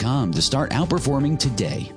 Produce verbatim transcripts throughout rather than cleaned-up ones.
com to start outperforming today.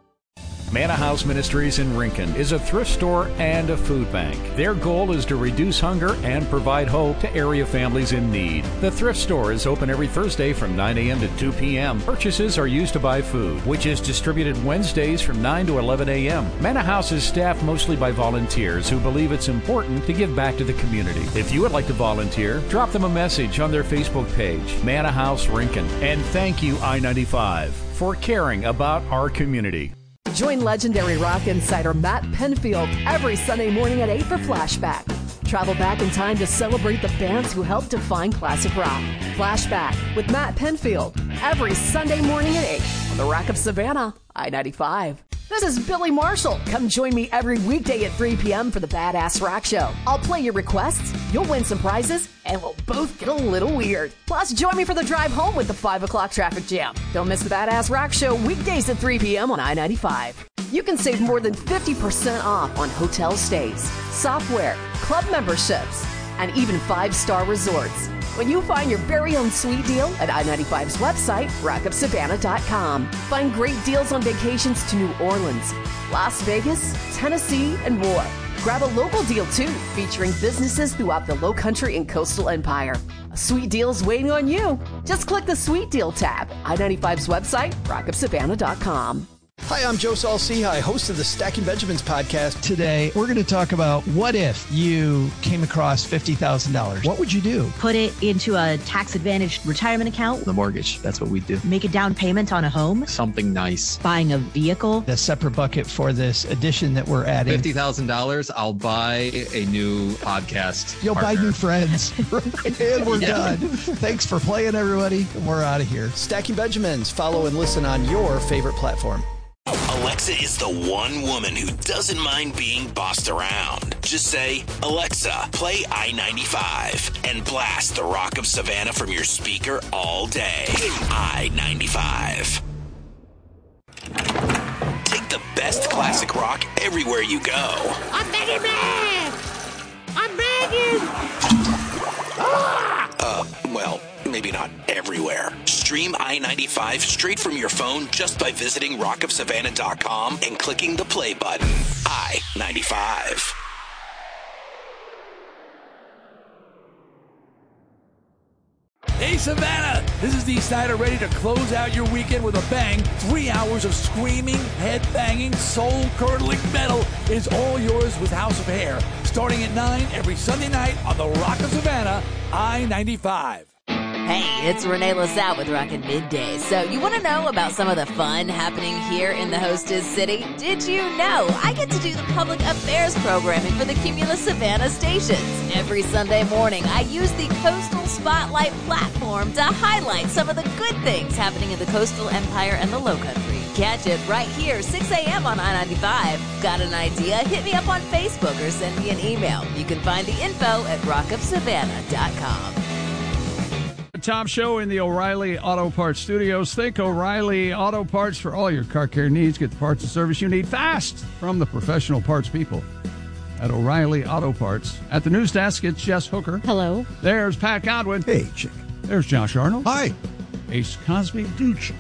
Manna House Ministries in Rincon is a thrift store and a food bank. Their goal is to reduce hunger and provide hope to area families in need. The thrift store is open every Thursday from nine a.m. to two p.m. Purchases are used to buy food, which is distributed Wednesdays from nine to eleven a.m. Manna House is staffed mostly by volunteers who believe it's important to give back to the community. If you would like to volunteer, drop them a message on their Facebook page, Manna House Rincon. And thank you, I ninety-five, for caring about our community. Join legendary rock insider Matt Penfield every Sunday morning at eight for Flashback. Travel back in time to celebrate the bands who helped define classic rock. Flashback with Matt Penfield every Sunday morning at eight on the Rock of Savannah, I ninety-five. This is Billy Marshall. Come join me every weekday at three p.m. for the Badass Rock Show. I'll play your requests, you'll win some prizes, and we'll both get a little weird. Plus, join me for the drive home with the five o'clock traffic jam. Don't miss the Badass Rock Show weekdays at three p.m. on I ninety-five. You can save more than fifty percent off on hotel stays, software, club memberships, and even five-star resorts when you find your very own sweet deal at I ninety-five's website, rock of savannah dot com. Find great deals on vacations to New Orleans, Las Vegas, Tennessee, and more. Grab a local deal, too, featuring businesses throughout the Low Country and Coastal Empire. A sweet deal's waiting on you. Just click the Sweet Deal tab, I ninety-five's website, rock of savannah dot com. Hi, I'm Joe Saul-Sehy, host of the Stacking Benjamins podcast. Today, we're going to talk about what if you came across fifty thousand dollars? What would you do? Put it into a tax-advantaged retirement account. The mortgage, that's what we do. Make a down payment on a home. Something nice. Buying a vehicle. A separate bucket for this addition that we're adding. fifty thousand dollars, I'll buy a new podcast You'll partner. buy new friends. And we're Yeah. done. Thanks for playing, everybody. We're out of here. Stacking Benjamins. Follow and listen on your favorite platform. Alexa is the one woman who doesn't mind being bossed around. Just say, Alexa, play I ninety-five, and blast the Rock of Savannah from your speaker all day. I ninety-five. Take the best classic rock everywhere you go. I'm begging, man! I'm begging! Ah! Uh, well, maybe not everywhere. Stream I ninety-five straight from your phone just by visiting rock of savannah dot com and clicking the play button. I ninety-five. Hey, Savannah! This is Dee Snider, ready to close out your weekend with a bang. Three hours of screaming, head-banging, soul-curdling metal is all yours with House of Hair. Starting at nine every Sunday night on the Rock of Savannah, I ninety-five. Hey, it's Renee LaSalle with Rockin' Midday. So you want to know about some of the fun happening here in the hostess city? Did you know I get to do the public affairs programming for the Cumulus Savannah stations? Every Sunday morning, I use the Coastal Spotlight platform to highlight some of the good things happening in the Coastal Empire and the Lowcountry. Catch it right here, six a.m. on I ninety-five. Got an idea? Hit me up on Facebook or send me an email. You can find the info at rock of savannah dot com. Top show in the O'Reilly Auto Parts Studios. Think O'Reilly Auto Parts for all your car care needs. Get the parts and service you need fast from the professional parts people at O'Reilly Auto Parts. At the news desk, it's Jess Hooker. Hello. There's Pat Godwin. Hey, Chick. There's Josh Arnold. Hi. Ace Cosby. Gooch.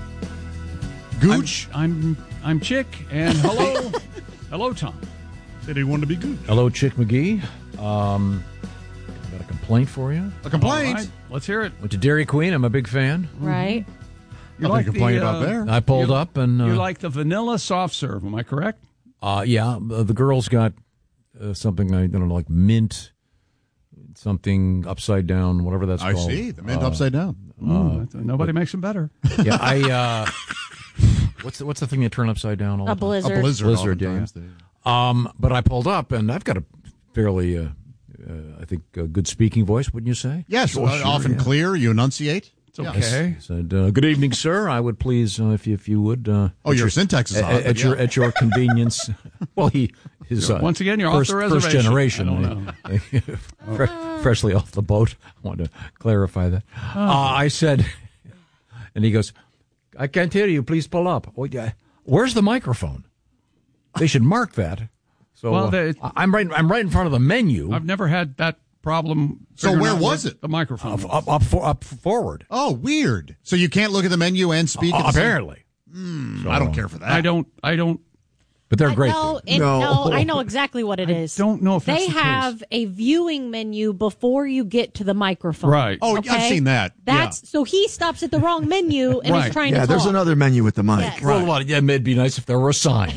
Gooch? I'm I'm, I'm Chick. And hello. Hello, Tom. Said he wanted to be Gooch. Hello, Chick McGee. Um... Got a complaint for you? A complaint? Right, let's hear it. Went to Dairy Queen. I'm a big fan. Right. You Nothing like to complain the, uh, about there. I pulled you, up and... Uh, you like the vanilla soft serve, am I correct? Uh, yeah, uh, the girls got uh, something, I don't know, like mint, something upside down, whatever that's I called. I see, the mint uh, upside down. Uh, nobody makes them better. Yeah, I... Uh, what's, the, what's the thing you turn upside down all the A time? blizzard. A blizzard. Blizzard, yeah. yeah. Um, but I pulled up, and I've got a fairly... Uh, Uh, I think a good speaking voice, wouldn't you say? Yes, sure, uh, sure, often yeah. clear. You enunciate. It's okay. I said, uh, good evening, sir. I would please, uh, if, you, if you would. Uh, Oh, your your syntax is at, odd, at yeah. your at your convenience. Well, he is uh, once again you're first, off the reservation. First generation, I don't know. Fre- freshly off the boat. I want to clarify that. Oh. Uh, I said, and he goes, I can't hear you. Please pull up. Oh, yeah. Where's the microphone? They should mark that. So well, uh, they, I'm right. I'm right in front of the menu. I've never had that problem. So figuring where out was where it? The microphone. Up, was. up, up, for, up forward. Oh, weird. So you can't look at the menu and speak? Uh, at the same- apparently. Mm, So- I don't care for that. I don't. I don't. But they're I great. know, it, No. no. I know exactly what it is. Don't know if that's they the have case. a viewing menu before you get to the microphone. Right. Oh, I've okay? seen that. That's so he stops at the wrong menu and Right. is trying Yeah, to there's talk. another menu with the mic. Yes. Well, well, yeah, it'd be nice if there were a sign.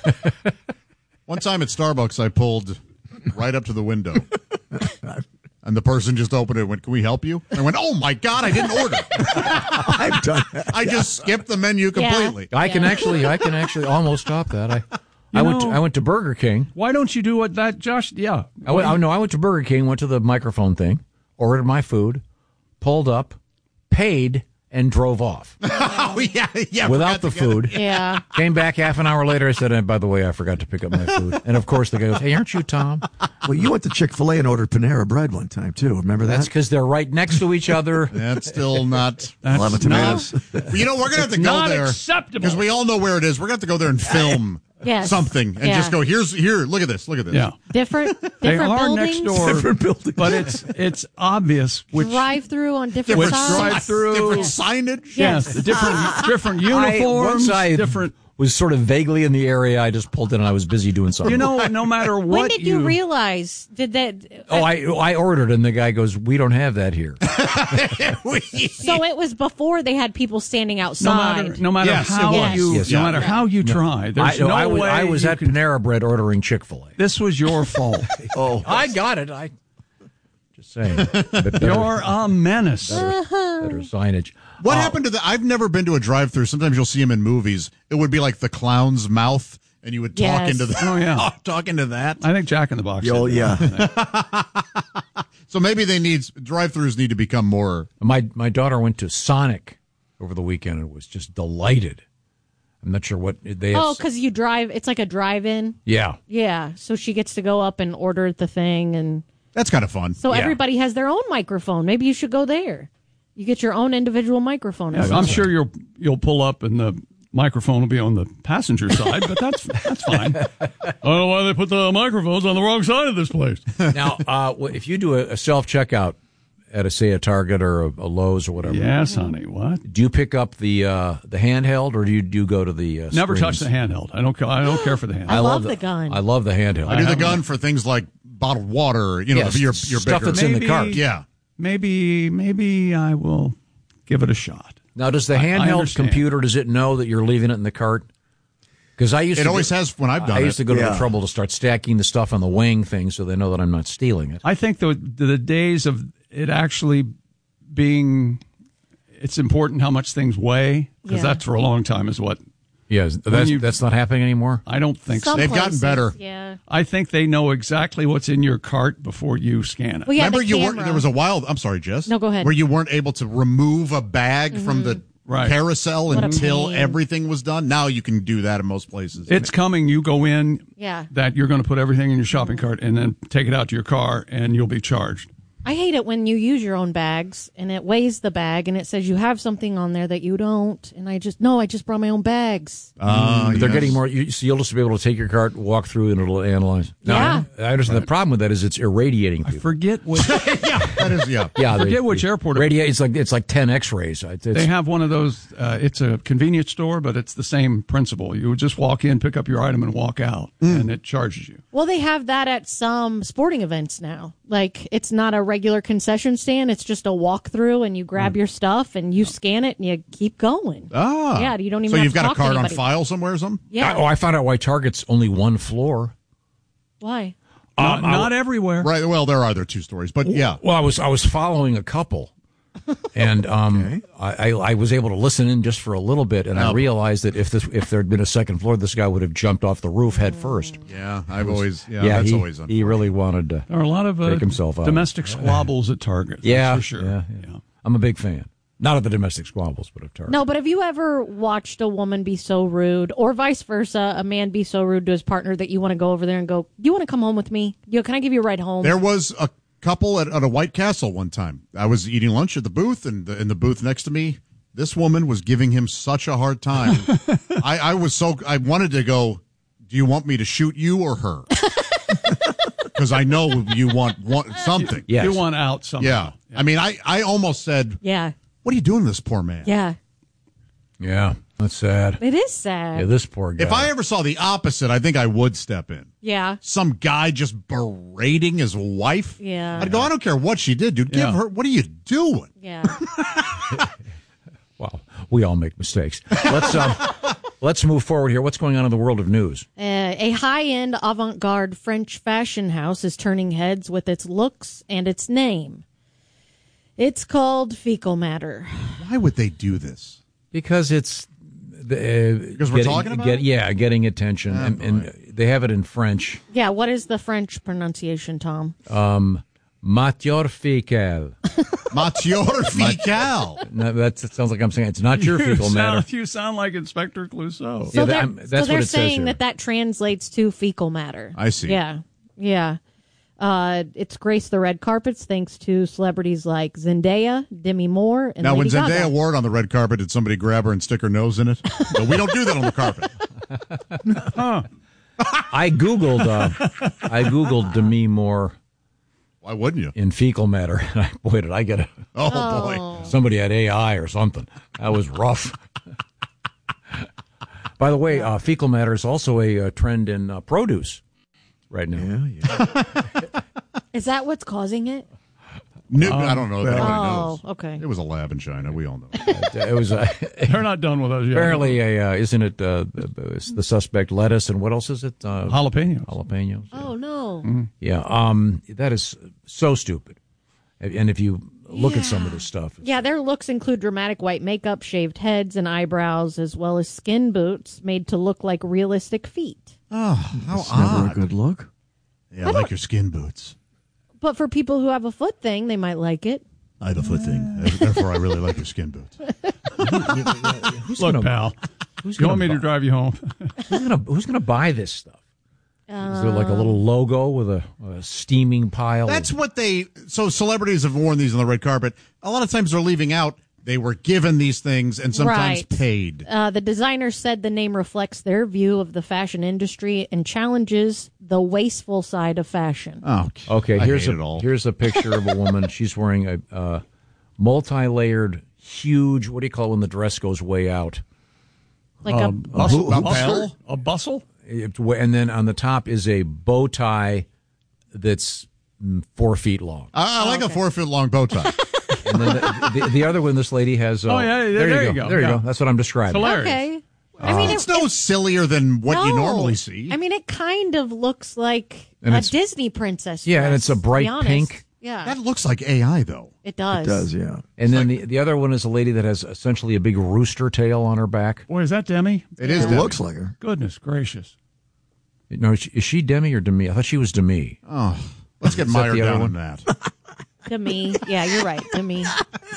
One time at Starbucks, I pulled right up to the window. And the person just opened it and went, "Can we help you?" And I went, "Oh, my God, I didn't order." I've done that. I just skipped the menu completely. I can actually, I can actually almost stop that. I, I went, to, know- I went to Burger King. Why don't you do what that Josh? Yeah. I went, I, no, I went to Burger King, went to the microphone thing, ordered my food, pulled up, paid, and drove off Oh, yeah, yeah. without forgot the to get it. food. Yeah. Came back half an hour later. I said, and by the way, I forgot to pick up my food. And of course, the guy goes, "Hey, aren't you Tom?" Well, you went to Chick-fil-A and ordered Panera Bread one time, too. Remember that? That's because they're right next to each other. That's still not. That's Love it, not- tomatoes. You know, we're going to have to It's go not there. acceptable. Because we all know where it is. We're going to have to go there and film Yes. something and Yeah. just go, here's, here, look at this, look at this. Yeah. Different, different They are buildings. next door, Different buildings. but it's it's obvious which Drive through on different which sides. drive through. Different signage. Yes, the different different uniforms, I, once I different. was sort of vaguely in the area, I just pulled in and I was busy doing something. You know, no matter what When did you, realize? Did that? Oh, I I ordered, and the guy goes, "We don't have that here." So it was before they had people standing no outside. matter no matter Yes, it how was. you Yes, no yeah. matter how you try, there's I, no I was, way I was you at can- Panera Bread ordering Chick-fil-A. This was your fault. Oh, I got it. I just saying. Better, You're a menace. better signage. What Uh, happened to the? I've never been to a drive-through. Sometimes you'll see them in movies. It would be like the clown's mouth, and you would talk Yes. into the. Oh, yeah. talk into that. I think Jack in the Box. Oh, did that. yeah. So maybe they need drive-throughs need to become more. My my daughter went to Sonic over the weekend and was just delighted. I'm not sure what they have. Oh, because you drive. It's like a drive-in. Yeah. Yeah. So she gets to go up and order the thing, and That's kind of fun. so Yeah. everybody has their own microphone. Maybe you should go there. You get your own individual microphone. or Yeah, I'm something. sure you'll you'll pull up and the microphone will be on the passenger side, but that's that's fine. I don't know why they put the microphones on the wrong side of this place. Now, uh, if you do a, a self checkout at a say a Target or a, a Lowe's or whatever, Yes, honey. What? do you pick up the uh, the handheld or do you do you go to the uh, Never screens? touch the handheld. I don't. ca- I don't care for the handheld. I love the gun. I love the handheld. I do the gun for things like bottled water. You know, Yes, your your stuff bigger that's in the Maybe- cart. Yeah. Maybe maybe I will give it a shot. Now, does the I- I handheld understand. computer, does it know that you're leaving it in the cart? Because I used It to always go- has when I've done I used it. to go to Yeah. the trouble to start stacking the stuff on the wing thing so they know that I'm not stealing it. I think the the days of it actually being it's important how much things weigh because Yeah. that's for a long time is what Yes, that's, you- that's not happening anymore. I don't think Some so. They've gotten places, better. Yeah. I think they know exactly what's in your cart before you scan it. Well, yeah, Remember, the you camera. weren't. There was a while. I'm sorry, Jess. No, go ahead. Where you weren't able to remove a bag from the Right. carousel What a until pain. everything was done. Now you can do that in most places. It's coming. You go in. Yeah. That you're going to put everything in your shopping cart and then take it out to your car and you'll be charged. I hate it when you use your own bags and it weighs the bag and it says you have something on there that you don't. And I just, no, I just brought my own bags. Uh, But they're yes. getting more. You, so you'll just be able to take your cart, walk through, and it'll analyze. Now, Yeah. I understand the problem with that is it's irradiating I people. forget which yeah, that is yeah. yeah, forget they- which airport it- Radiate. It's like it's like ten X-rays. It's, they have one of those. Uh, it's a convenience store, but it's the same principle. You would just walk in, pick up your item, and walk out, and it charges you. Well, they have that at some sporting events now. Like, it's not a regular concession stand. It's just a walk-through, and you grab your stuff, and you scan it, and you keep going. Ah, Yeah, you don't even So have you've to got a talk to card on anybody. file somewhere or something? Yeah. Oh, I found out why Target's only one floor. Why? Not, I- not everywhere. Right. Well, there are other two stories, but yeah. Well, I was I was following a couple, and um, I, I I was able to listen in just for a little bit, and I Oh. realized that if this if there had been a second floor, this guy would have jumped off the roof head first. Yeah, I've always. Yeah, Yeah, that's he, always. he really wanted to. There are a lot of uh, Take himself out. domestic squabbles at Target. that's Yeah, for sure. yeah, yeah. I'm a big fan. Not of the domestic squabbles, but of Target. No, but have you ever watched a woman be so rude, or vice versa, a man be so rude to his partner that you want to go over there and go, do you want to come home with me? You know, can I give you a ride home? There was a couple at, at a White Castle one time. I was eating lunch at the booth, and the, in the booth next to me, this woman was giving him such a hard time. I, I was so I wanted to go. Do you want me to shoot you or her? because I know you want, want something. Yes. You want out somehow. Yeah. yeah. I mean, I, I almost said, yeah. What are you doing to this poor man? Yeah. Yeah, that's sad. It is sad. Yeah, this poor guy. If I ever saw the opposite, I think I would step in. Yeah. Some guy just berating his wife. Yeah. I'd go, I don't care what she did, dude. Give Yeah. her, what are you doing? Yeah. Well, we all make mistakes. Let's um, let's move forward here. What's going on in the world of news? Uh, a high-end avant-garde French fashion house is turning heads with its looks and its name. It's called Fecal Matter. Why would they do this? Because it's the, uh, because we're getting, talking about get, it? Yeah, getting attention, Oh, and, and they have it in French. Yeah, what is the French pronunciation, Tom? Um, Matière fécale. Matière fécale. No, that sounds like I'm saying it's not your fecal you matter. sound, you sound like Inspector Clouseau. So Yeah, they're, that, that's so they're what it says saying here. that that translates to fecal matter. I see. Yeah, yeah. Uh, it's graced the red carpets thanks to celebrities like Zendaya, Demi Moore, and Now, Lady when Zendaya Gaga. wore it on the red carpet, did somebody grab her and stick her nose in it? No, we don't do that on the carpet. Huh. I googled. Uh, I googled Demi Moore. Why wouldn't you? In fecal matter. Boy, did I get a. Oh, Oh. boy. Somebody had A I or something. That was rough. By the way, uh, fecal matter is also a, uh trend in uh, produce right now. Yeah, yeah. Is that what's causing it? No, Um, I don't know. If anybody Oh, knows. okay. It was a lab in China. We all know. It was. Uh, They're not done with those yet. apparently, a, uh, isn't it uh, the the suspect lettuce and what else is it? Uh, Jalapenos. Jalapenos. Oh, no. Mm-hmm. Yeah. Um. That is so stupid. And if you look Yeah. at some of this stuff, Yeah, their looks include dramatic white makeup, shaved heads and eyebrows, as well as skin boots made to look like realistic feet. Oh, how That's odd. never a good look. Yeah, I like your skin boots. But for people who have a foot thing, they might like it. I have a foot thing. Therefore, I really like your skin boots. who's Look, gonna, pal, who's you gonna want me to buy- drive you home? Who's gonna Who's gonna buy this stuff? Is there Uh, like a little logo with a, a steaming pile? That's of, what they. So celebrities have worn these on the red carpet. A lot of times they're leaving out. They were given these things and sometimes Right. paid. Uh, the designer said the name reflects their view of the fashion industry and challenges the wasteful side of fashion. Oh, okay. I Here's hate a it all. here's a picture of a woman. She's wearing a uh, multi-layered, huge. What do you call it when the dress goes way out? Like a a bustle, a a bustle, bell? a bustle. It- and then on the top is a bow tie that's mm, four feet long. I, I like a four foot long bow tie. And then the, the, the other one, this lady has. Uh, Oh, yeah, there- there you go. There you Yeah. go. That's what I'm describing. Hilarious. Okay. I mean, It's it, no it- sillier than what you no. normally see. I mean, it kind of looks like And a it's- Disney princess. Yeah, and dress, it's a to be bright honest. pink. Yeah, That looks like A I, though. it does. It does, yeah. And then the, the other one is a lady that has essentially a big rooster tail on her back. Boy, is that Demi? It is. It Demi. looks like her. Goodness gracious. No, is she, is she Demi or Demi? I thought she was Demi. Oh, let's get Is that mired the other down one? in that. To me, yeah, you're right. To me,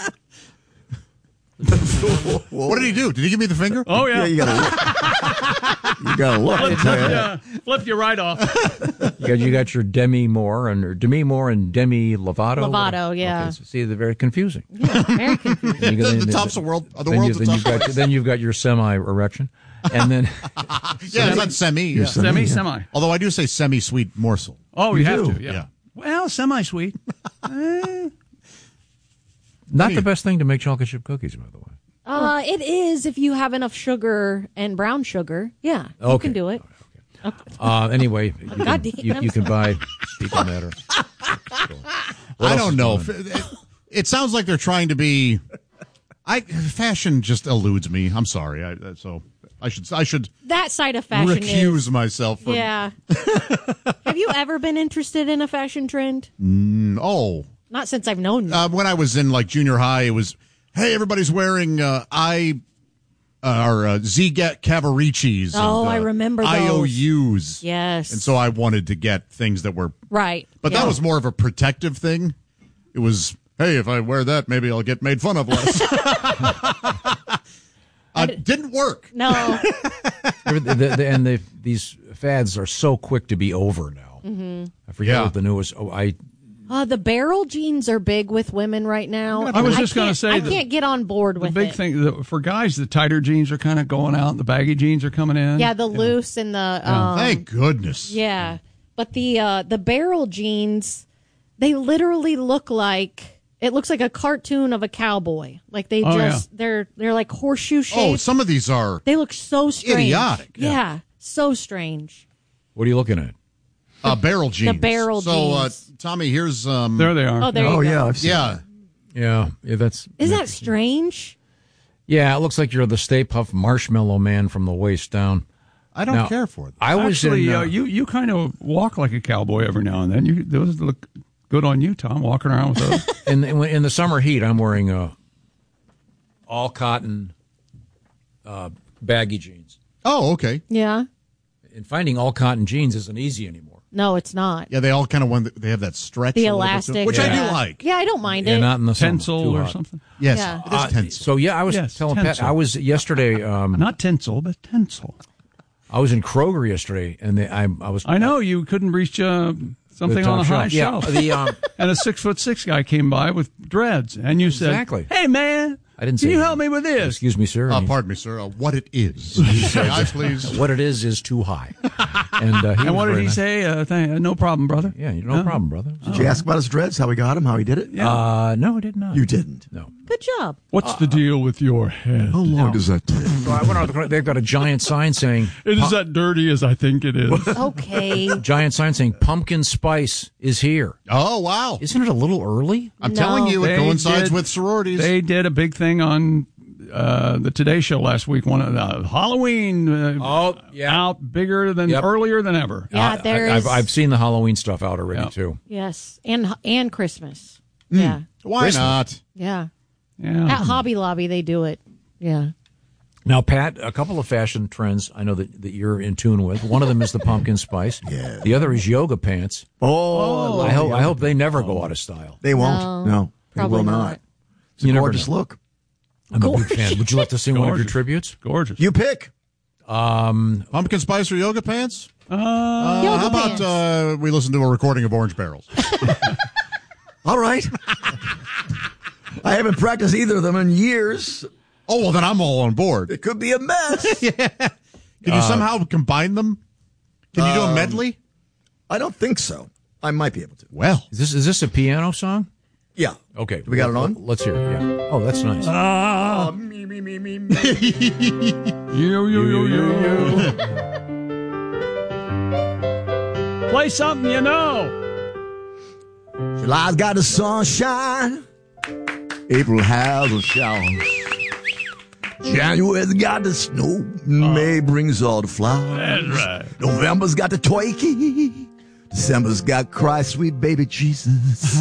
What did he do? Did he give me the finger? Oh Yeah, yeah, you gotta look. You gotta look. I tell you. yeah. Flipped you right off. You got, you got your Demi Moore and or Demi Moore and Demi Lovato. Lovato, yeah. Okay, so see, they're very confusing. very confusing. Then you got- The, then- the tops of the world. The then, you, world's a then tough you've got place. then you've got your semi erection, and then Yeah, it's not semi. Yeah. Semi, yeah. semi. Although I do say semi-sweet morsel. Oh, you, You have do. to. Yeah. Yeah. Well, semi-sweet. Eh. not the best thing to make chocolate chip cookies, by the way. Uh, it is if you have enough sugar and brown sugar. Yeah, you Okay. can do it. Uh, anyway, you can, God you, damn. you can buy fecal matter. What I else don't is know. going on? It, it sounds like they're trying to be. I fashion just eludes me. I'm sorry. I, so I should I should That side of fashion recuse is. myself from. Yeah. Have you ever been interested in a fashion trend? Mm, oh, Not since I've known you. uh, when I was in like junior high, it was hey, everybody's wearing uh, I uh, or uh, Z-Get Cavaricis. Oh, and, uh, I remember those. I O Us. Yes. And so I wanted to get things that were, right. but yeah. that was more of a protective thing. It was, hey, if I wear that, maybe I'll get made fun of less. uh, didn't work. No. The- the- the- and the, these fads are so quick to be over now. hmm I forget Yeah. what the newest. Oh, I Uh, the barrel jeans are big with women right now. I was just going to can't- say I that can't get on board The with big it. thing the, for guys, the tighter jeans are kind of going out, and the baggy jeans are coming in. Yeah, the loose and the. Um, Thank goodness. Yeah. But the uh, the barrel jeans, they literally look like it looks like a cartoon of a cowboy. Like they Oh, just yeah. they're they're like horseshoe shaped. Oh, some of these are They look so strange. idiotic. Yeah, Yeah. so strange. What are you looking at? Uh, barrel jeans. barrel so, uh, jeans. Tommy, here's um. There they are. Oh, there you Oh, go. yeah. I've seen Yeah. Yeah, yeah, that's. Isn't that strange? Yeah, it looks like you're the Stay Puft Marshmallow Man from the waist down. I don't Now, care for it. I was Actually, in. uh, Uh, you you kind of walk like a cowboy every now and then. You those look good on you, Tom. Walking around with those. in, in in the summer heat, I'm wearing uh, all cotton uh, baggy jeans. Oh, okay. Yeah. And finding all cotton jeans isn't easy anymore. No, it's not. Yeah, they all kind of want. They have that stretch. The a little bit to elastic, them, which I yeah. do like. Yeah, I don't mind Yeah, it. not in the summer. Tinsel Too or hot. something. Yes, Yeah. it is Uh, tinsel. So yeah, I was Yes, telling Pat. tinsel. I was yesterday. Um, Not tinsel, but tinsel. I was in Kroger yesterday, and they, I I was. I know you couldn't reach uh, something The on a top high shelf. shelf. Yeah, the, um, and a six foot six guy came by with dreads, and you said, Exactly. "Hey, man, I didn't can say you that. help me with this?" Excuse me, sir. Uh, And he- pardon me, sir. Uh, what it is? Say I, please. What it is is too high. And, uh, he And was what did very he nice. say? Uh, th- no problem, brother. Yeah, no Huh? problem, brother. Did you ask about his dreads, how he got him, how he did it? Yeah. Uh, no, I did not. You didn't. No. Good job. What's the deal with your head? How long does that take? So I went out. The, they've got a giant sign saying. It is that dirty as I think it is. Okay. Giant sign saying pumpkin spice is here. Oh, wow. Isn't it a little early? I'm No. telling you, it They coincides did- with sororities. They did a big thing on uh, the Today Show last week. One of the Halloween. Uh, Oh, yeah. out bigger than Yep. earlier than ever. Yeah, Uh, there's I, I've, I've seen the Halloween stuff out already Yeah. too. yes, and and Christmas. Hmm. Yeah, Why Christmas. not? yeah. Yeah. At Hobby Lobby, they do it. Yeah. Now, Pat, a couple of fashion trends I know that, that you're in tune with. One of them is the pumpkin spice. Yeah. The other is yoga pants. Oh, I hope I hope they never go out of style. They won't. No, No, they probably will not. not. It's a You never gorgeous know. look. I'm a big fan. Would you like to sing one of your Gorgeous. tributes? Gorgeous. You pick. Um, Pumpkin spice or yoga pants? Uh, Uh, Yoga how about pants. uh, we listen to a recording of Orange Barrels? All right. I haven't practiced either of them in years. Oh, well, then I'm all on board. It could be a mess. Can you somehow combine them? Can you do a Um, medley? I don't think so. I might be able to. Well, is this is this a piano song? Yeah. Okay, Do we got it on? Let's hear it. Yeah. Oh, that's nice. Ah. me, me, me, me, me. You, you, you, you, you. Play something you know. July's got the sunshine. April has a shower. January's got the snow. May brings all the flowers. That's right. November's got the turkey. December's got Christ, sweet baby Jesus.